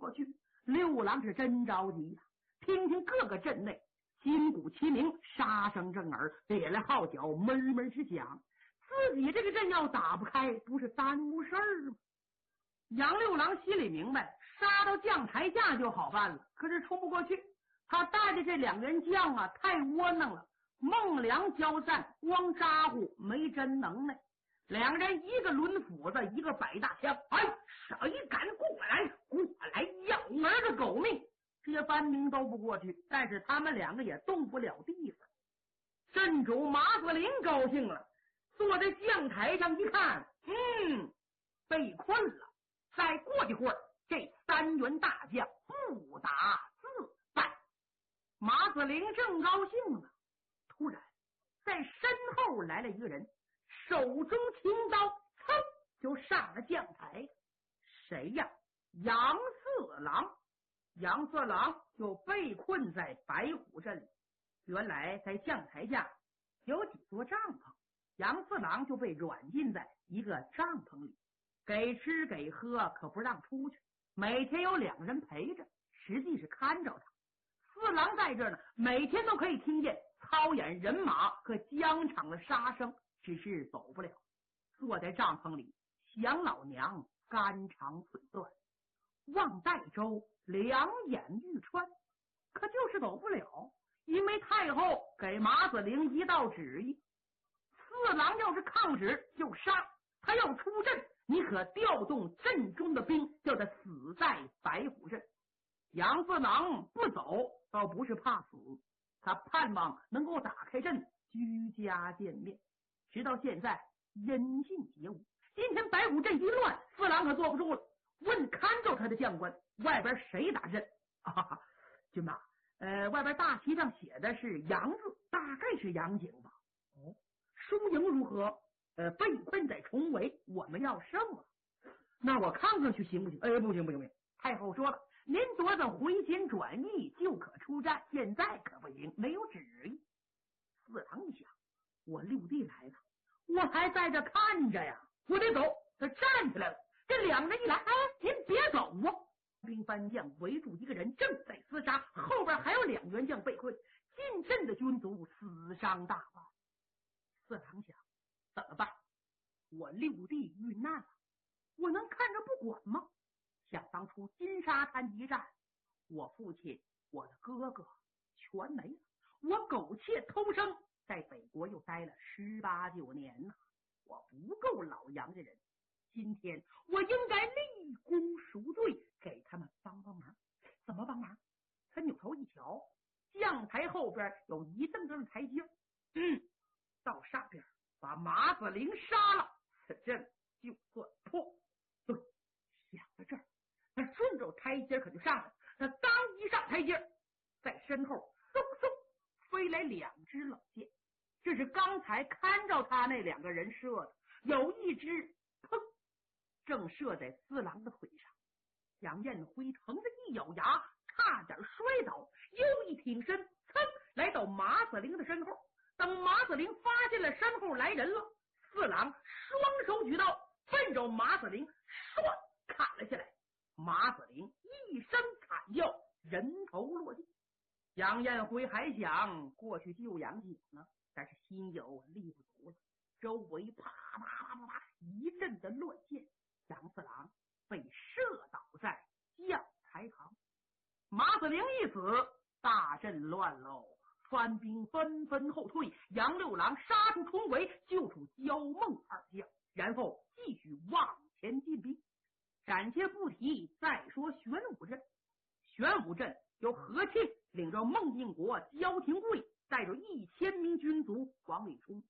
过去。六郎是真着急呀，听听各个阵内金鼓齐鸣，杀声震耳，咧咧号角，闷闷直响。自己这个阵要打不开，不是耽误事儿吗？杨六郎心里明白，杀到将台架就好办了，可是冲不过去。他带的这两个人将啊，太窝囊了，孟良交战光咋呼，没真能耐。两人一个抡斧子，一个摆大枪，哎，谁敢过来要儿的狗命！这些班兵都不过去，但是他们两个也动不了地方。镇主马子林高兴了，坐在将台上一看，被困了。再过一会儿，这三员大将不打自败。马子林正高兴呢，突然在身后来了一个人，手中青刀，噌就上了将台。谁呀？杨四郎。杨四郎就被困在白虎镇里。原来在将台下有几座帐篷，杨四郎就被软禁在一个帐篷里，给吃给喝，可不让出去。每天有两个人陪着，实际是看着他。四郎在这儿呢，每天都可以听见操演人马和疆场的杀声，只是走不了。坐在帐篷里想老娘肝肠寸断，望岱州两眼欲穿，可就是走不了，因为太后给马子林一道旨意，四郎要是抗旨就杀，他要出阵，你可调动阵中的兵，叫他死在白虎镇。杨四郎不走，倒不是怕死，他盼望能够打开阵，居家见面。直到现在音信皆无。今天白虎镇一乱，四郎可坐不住了，问看着他的将官，外边谁打阵？军马，外边大旗上写的是杨字，大概是杨景吧。输赢如何？被困在重围，我们要胜了。那我看看去行不行？不行，太后说了，您昨天回心转意就可出战，现在可不行，没有旨意。四郎一想，我六弟来了，我还在这看着呀，我得走。他站起来了，这两人一来，您别走啊！兵班将围住一个人，正在厮杀，后边还有两员将被困，进阵的军卒死伤大半。四郎想，怎么办？我六弟遇难了，我能看着不管吗？想当初金沙滩一战，我父亲我的哥哥全没了，我苟且偷生，在北国又待了18、19年呢，我不够老杨家人。今天我应该立功赎罪，给他们帮帮忙。怎么帮忙？他扭头一瞧，将台后边有一蹬蹬的台阶，到上边把马子林杀了，此阵就算破。想到这儿，他顺着台阶可就上来，他刚一上台阶，在身后嗖嗖飞来两支冷箭，这是刚才看着他那两个人射的，有一支砰正射在四郎的腿上。杨彦辉疼得一咬牙，差点摔倒，又一挺身，噌来到马子林的身后。等马子林发现了身后来人了，四郎双手举刀，奔着马子林唰砍了下来。马子林一声惨叫，人头落地。杨彦辉还想过去救杨景呢，但是心有力不足了，周围啪啪啪啪一阵的乱箭，杨四郎被射倒在将台旁。马子林一死，大阵乱喽，番兵纷纷后退，杨六郎杀出重围，救出焦孟二将，然后继续往前进兵。暂且不提，再说玄武镇。玄武镇由何庆领着孟定国、焦廷贵带着1000名军卒往里冲。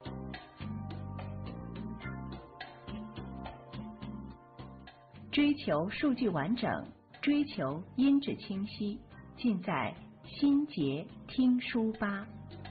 追求数据完整，追求音质清晰，尽在新杰听书吧。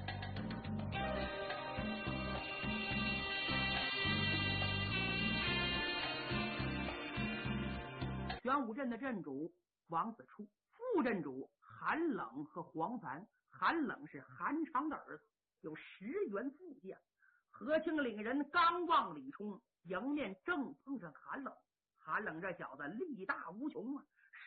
玄武镇的镇主王子初，副镇主韩冷和黄凡。韩冷是韩昌的儿子，有10员副将。何清领人刚往里冲，迎面正碰上韩冷。韩冷这小子力大无穷啊，